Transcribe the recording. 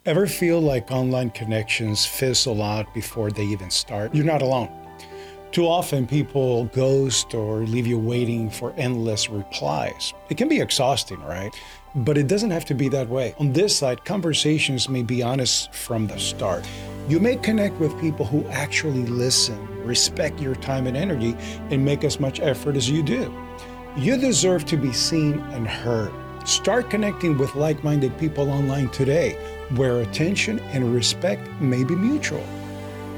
Ever feel like online connections fizzle out before they even start? You're not alone. Too often, people ghost or leave you waiting for endless replies. It can be exhausting, right? But it doesn't have to be that way. On this side, conversations may be honest from the start. You may connect with people who actually listen, respect your time and energy, and make as much effort as you do. You deserve to be seen and heard. Start connecting with like-minded people online today, where attention and respect may be mutual.